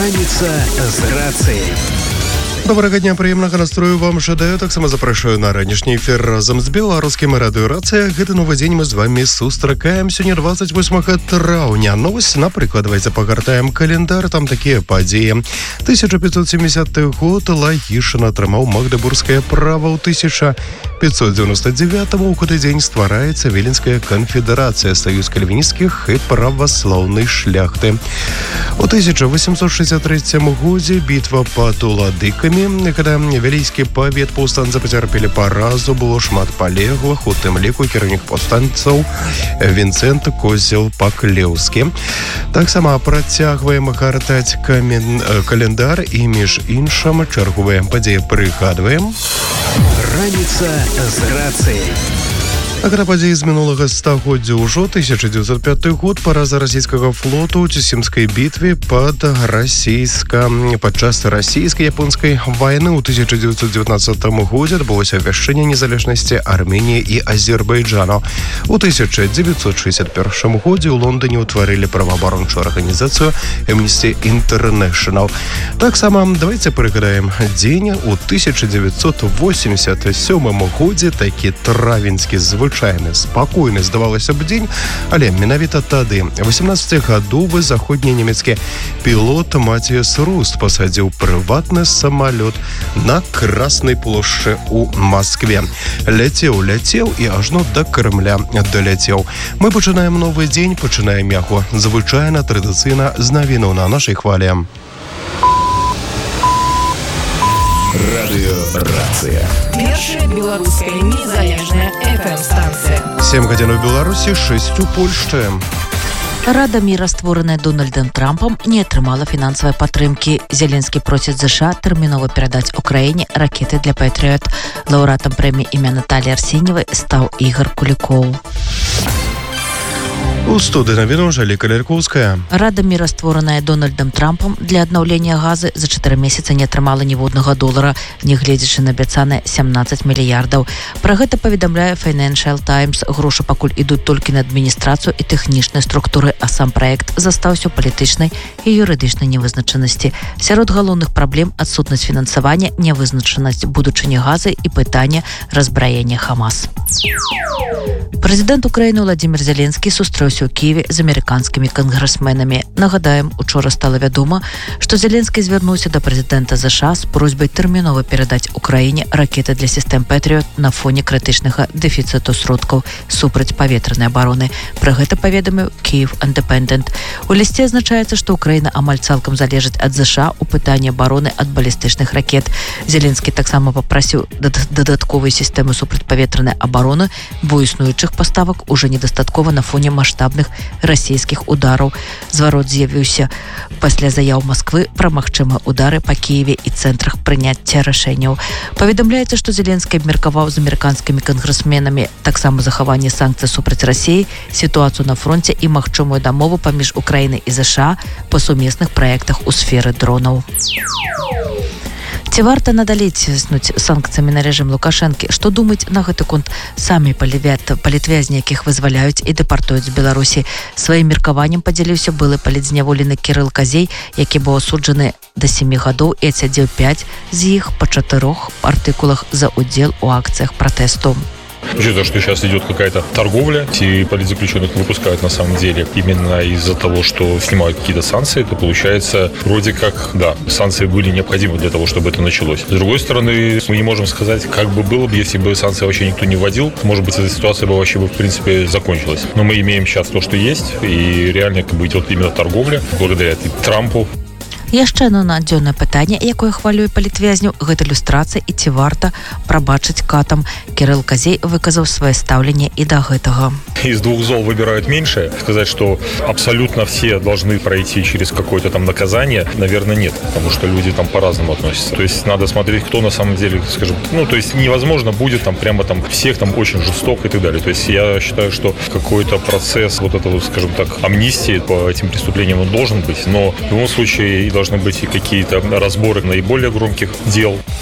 Раніца з рацыяй. Добрага дня, прыемнага настрою вам жадаю. Таксама запрашаю на ранішні эфір разам з беларускім радыё «Рацыя». Гэты новы дзень мы з вами сустракаем. Сёння 28 траўня. Новость, напрыклад, давайте пагартаем календар. Там такія падзеі. 1570 год Лагішын атрымаў магдебургскае права. У 1599 у гэты дзень ствараецца Віленская канфедэрацыя, саюз кальвінісцкіх і праваслаўнай шляхты. У 1863 годзе бітва пад Уладыкамі, когда вялійскі павет паўстанцы пацярпелі паразу, было шмат палеглых, у тым ліку кіраўнік паўстанцаў Вінцэнт Козел-Паклеўскі. Таксама працягваем гартаць календар і між іншым чарговыя падзеі прыгадваем. Раніца з рацыяй. А гэта падзеі з мінулага стагоддзя ўжо 1905 год, параза расійскага флоту ў Цюсімскай бітве падчас расійска-японскай вайны. У 1919 годзе адбылося абвяшчэнне незалежнасці Арменіі і Азербайджану. У 1961 годзе ў Лондоне ўтварылі праваабарончую арганізацыю Amnesty International. Таксама давайте прыгадаем дзень. У 1987 годзе такі травеньскі звычайны, спакойны, здавалася б, дзень, але менавіта тады 18-гадовы заходненемецкі пілот Матіас Руст пасадзіў прыватны самалёт на Краснай плошчы ў Маскве. Ляцеў і ажно да Кремля даляцеў. Мы пачынаем новы дзень, пачынаем яго звычайна, традыцыйна з навінаў на нашай хвалі. Радыё «Рацыя». Першая беларуская незалежная FM-станцыя. 7 гадзін у Беларусі, 6 у Польшчы. Рада міра, створаная Дональдом Трампом, не атрымала фінансавай падтрымкі. Зеленскі просіць ЗША тэрмінова перадаць Украіне ракеты для Патріот. Лаўрэатам прэміі імя Наталіі Арсеньевай стаў Ігор Кулікоў. У студыі навіну Жаліка Лялькоўская. Рада міра, створаная Дональдом Трампом для аднаўлення газы, за 4 месяцы не атрымала ніводнага долара, нягледзячы на абяцаныя 17 мільярдаў. Пра гэта паведамляе Financial Times. Грошы пакуль ідуць толькі на адміністрацыю і тэхнічнай структуры, а сам праект застаўся ў палітычнай і юрыдычнай невызначанасці. Сярод галоўных праблем адсутнасць фінансавання, нявызначанасць будучыні газы і пытанне разбраення Хамас. Прэзідэнт Украіны Владзімір Зеленскі сустрэўся ў Кіеве з амерыканскімі кангрэсменамі. Нагадаем, учора стала вядома, што Зеленскі звярнуўся да прэзідэнта ЗША з просьбай тэрмінова перадаць Украіне ракеты для сістэм Патріот на фоне крытычнага дэфіцыту сродкаў супраць паветранай абароны. Пра гэта паведаміў Киев Independent. У лісце азначаецца, што Украіна амаль цалкам залежыць ад ЗША ў пытанні абароны ад балістычных ракет. Зеленскі таксама папрасіў дадатковай сістэмы супрацьпаветранай абароны, бо існуючых паставак уже недастаткова на фоне маштабных расійскіх удараў. Зварот з'явіўся пасля заяў Масквы пра магчымыя удары па Кіеве і цэнтрах прыняцця рашэнняў. Паведамляецца, што Зеленскі абмеркаваў з амерыканскімі кангрэсменамі таксама захаванне санкцый супраць Расіі, сітуацыю на фронце і магчымую дамову паміж Украінай і ЗША па сумесных праектах у сферы дронаў. Ці варта надалей ціснуць санкцыямі на рэжым Лукашэнкі? Што думаць на гэты конт самі палітвязні, якіх вызваляюць і дэпартуюць з Беларусі? Сваім меркаваннем падзяліўся былы палітзняволены Кірыл Казей, які быў асуджаны да 7 гадоў і адсядзеў 5 з іх па 4 артыкулах за удзел у акцыях пратэсту. Учитывая, что сейчас идет какая-то торговля, и политзаключенных выпускают на самом деле именно из-за того, что снимают какие-то санкции, то получается вроде как, да, санкции были необходимы для того, чтобы это началось. С другой стороны, мы не можем сказать, как бы было бы, если бы санкции вообще никто не вводил. Может быть, эта ситуация бы вообще в принципе закончилась. Но мы имеем сейчас то, что есть, и реально как бы идет именно торговля благодаря Трампу. Яшчэ одно надзённае пытанне, якое хвалюе палітвязняў, гэта люстрацыя і ці варта прабачыць катам. Кірыл Казей выказаў свае стаўленне і да гэтага. Из двух зол выбирают меньшее. Сказать, что абсолютно все должны пройти через какое-то там наказание, наверное, нет, потому что люди там по-разному относятся. То есть надо смотреть, кто на самом деле, скажем, то есть невозможно будет там прямо там всех там очень жестоко и так далее. То есть я считаю, что какой-то процесс вот этого, скажем так, амнистии по этим преступлениям он должен быть, но в любом случае должны быть и какие-то разборы наиболее громких дел.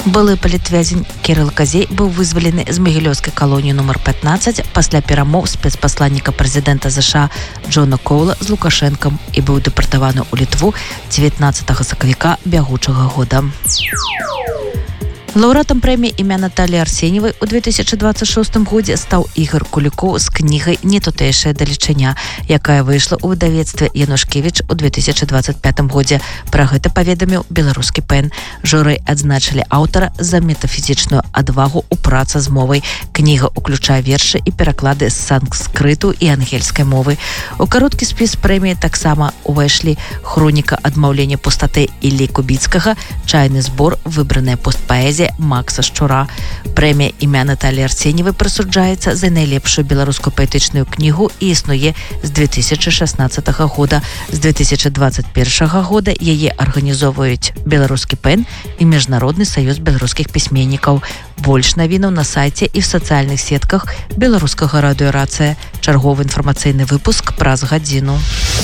Былы палітвязень Кірыл Казей быў вызвалены з магілёўскай калоніі нумар 15 пасля перамоў спецпасланніка прэзідэнта ЗША Джона Коула з Лукашэнкам і быў дэпартаваны ў Літву 19 сакавіка бягучага года. Лаўрэатам прэміі імя Наталіі Арсеньевай у 2026 годзе стаў Ігор Кулікоў з кнігай «Нетутэйшае далечыня», якая выйшла ў выдавецтве Янушкевіч у 2025 годзе. Пра гэта паведаміў беларускі ПЭН. Журы адзначылі аўтара за метафізічную адвагу ў працы з мовай. Кніга ўключае вершы і пераклады з санскрыту і ангельскай мовы. У кароткі спіс прэміі таксама увайшлі хроніка адмаўлення пустаты Іллі Кубіцкага, чайны збор, выбраная постпаэзія Макса Шчура. Прэмія імя Наталіі Арсеньевай прысуджаецца за найлепшую беларускую паэтычную кнігу і існуе з 2016 года. З 2021 года яе арганізоўваюць беларускі ПЭН і Міжнародны саюз беларускіх пісьменнікаў. Больш навінаў на сайце і в сацыяльных сетках беларускага радыё-рацыя. Чарговы інфармацыйны выпуск праз гадзіну.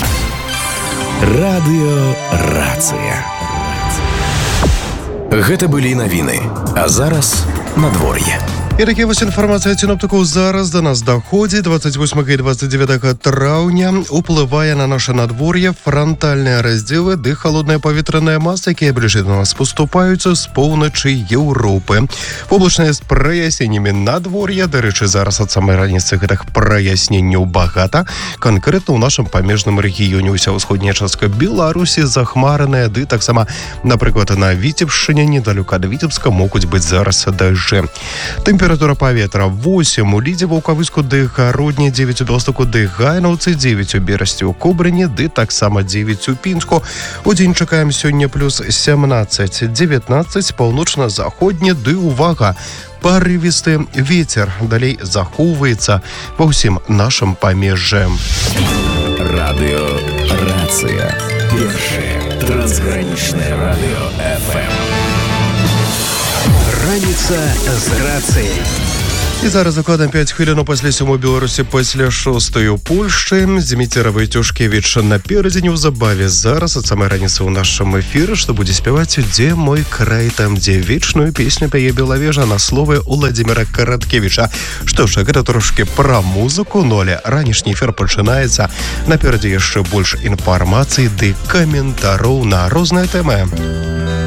Радыё-рацыя. Гэта былі навіны. А зараз надвор'е. І такі вось інфармацыя сіноптыкаў зараз да нас даходзіць. 28 і 29 траўня уплывае на наша надвор'е франтальныя раздзелы ды халодная паветраная маса, якія бліжэй да нас паступаюцца з поўначы Еўропы. Воблачнае з праясненнямі надвор'я. Дарэчы, зараз ад самай раніцы гэтых праясненняў багата. Канкрэтна ў нашым памежным рэгіёне ўся ўсходняя частка Беларусі захмараная, ды таксама, напрыклад, на Віцебшчыне недалёка ад Віцебска могуць быць зараз дажджы. Тэмпература паветра 8 у Лідзе, Ваўкавыску ды Гародні, 9 у Беластоку ды Гайнаўцы, 9 у Берасці ў Кобрыні, ды таксама 9 у Пінску. У дзень чакаем сёння плюс 17-19, паўночна-заходні, ды увага, парывісты вецер далей захоўваецца ва ўсім нашым памежжы. Радыё-рацыя. Першае трансгранічнае радыё FM. Раніца з рацыяй. І зараз закладам 5 хвілін пасля 7 Беларусі, пасля 6 у Польшчы. Зміцер Вайтюшкевіч наперадзе неўзабаве. Зараз ад самай раніцы ў нашым эфіры, што будзе спяваць «Дзе мой край», там, дзе вечную песню пяе Белавежа на словы Уладзіміра Караткевіча. Што ж, гэта трошкі пра музыку, но але ранішні эфір пачынаецца. Наперадзе яшчэ больш інфармацыі ды каментароў на розныя тэмы.